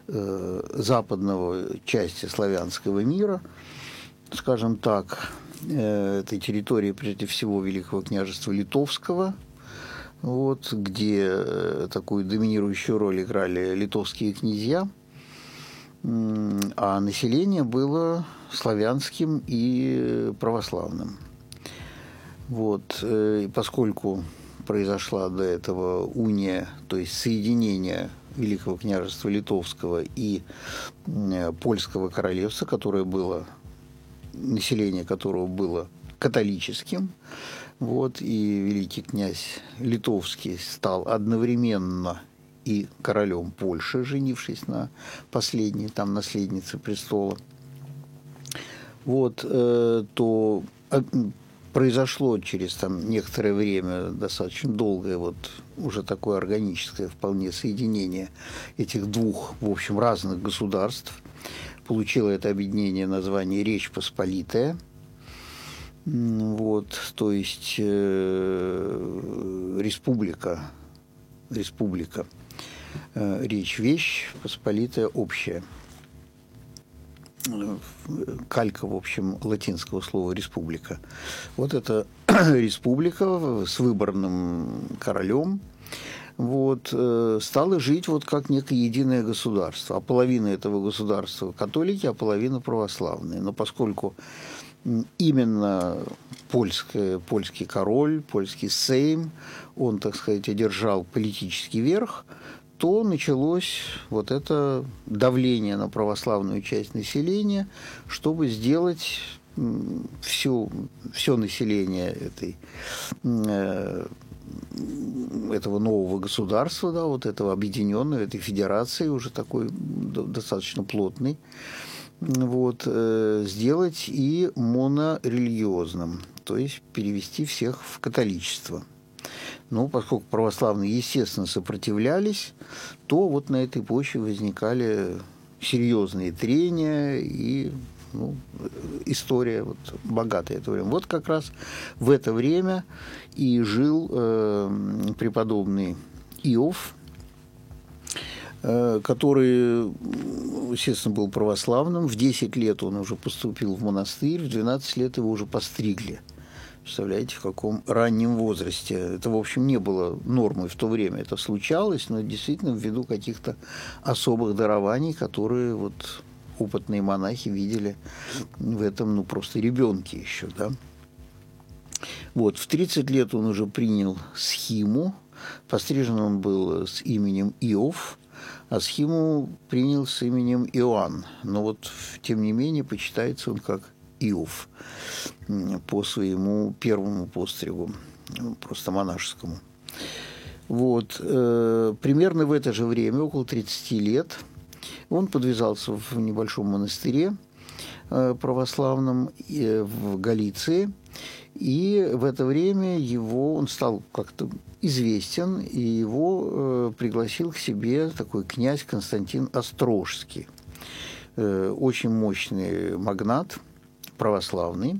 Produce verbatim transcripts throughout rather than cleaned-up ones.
э, западного части славянского мира, скажем так, э, этой территории, прежде всего, Великого княжества Литовского, вот, где такую доминирующую роль играли литовские князья, а население было славянским и православным. Вот, и поскольку произошла до этого уния, то есть соединение Великого княжества Литовского и Польского королевства, которое было, население которого было католическим, вот, и великий князь Литовский стал одновременно и королем Польши, женившись на последней там наследнице престола, вот, э, то произошло через там некоторое время, достаточно долгое, вот уже такое органическое вполне соединение этих двух, в общем, разных государств. Получило это объединение название Речь Посполитая. Вот, то есть э, республика, республика, э, речь вещь, посполитая общая. Калька, в общем, латинского слова республика. Вот это республика с выборным королем, вот, э, стала жить вот как некое единое государство. А половина этого государства католики, а половина православные. Но поскольку именно польское, польский король, польский сейм, он, так сказать, одержал политический верх, то началось вот это давление на православную часть населения, чтобы сделать все, все население этой, этого нового государства, да, вот этого объединенного, этой федерации, уже такой достаточно плотной, вот, э, сделать и монорелигиозным, то есть перевести всех в католичество. Ну, поскольку православные, естественно, сопротивлялись, то вот на этой почве возникали серьезные трения и, ну, история вот богатая это время. Вот как раз в это время и жил э, преподобный Иов, который, естественно, был православным. В десять лет он уже поступил в монастырь, в двенадцать лет его уже постригли. Представляете, в каком раннем возрасте. Это, в общем, не было нормой в то время. Это случалось, но действительно ввиду каких-то особых дарований, которые вот опытные монахи видели в этом, ну, просто ребенке еще, да. Вот, в тридцать лет он уже принял схиму. Пострижен он был с именем Иов, а схиму принял с именем Иоанн. Но вот, тем не менее, почитается он как Иов по своему первому постригу, просто монашескому. Вот. Примерно в это же время, около тридцати лет, он подвязался в небольшом монастыре православном в Галиции, и в это время его, он стал как-то известен, и его пригласил к себе такой князь Константин Острожский, очень мощный магнат, православный,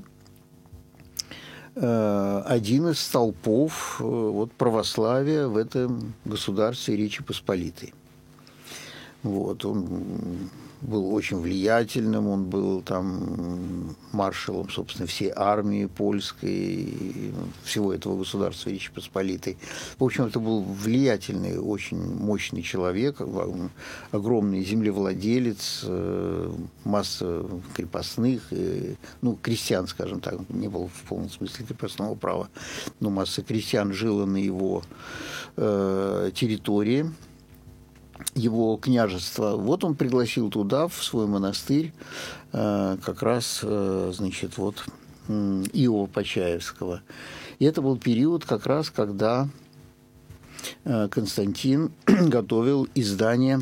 один из столпов вот, православия в этом государстве Речи Посполитой. Вот, он был очень влиятельным, он был там маршалом, собственно, всей армии польской, всего этого государства Речи Посполитой. В общем, это был влиятельный, очень мощный человек, огромный землевладелец, масса крепостных, ну, крестьян, скажем так, не было в полном смысле крепостного права, но масса крестьян жила на его э, территории, его княжество. Вот он пригласил туда, в свой монастырь, как раз, значит, вот Иова Почаевского. И это был период как раз, когда Константин готовил издание,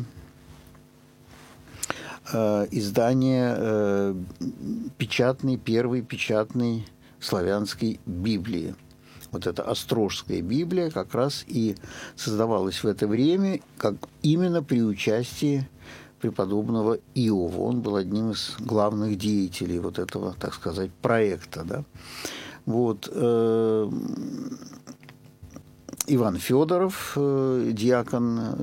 издание печатной, первой печатной славянской Библии. Вот эта Острожская Библия как раз и создавалась в это время, как именно при участии преподобного Иова. Он был одним из главных деятелей вот этого, так сказать, проекта. Да? Вот, э, Иван Федоров, э, диакон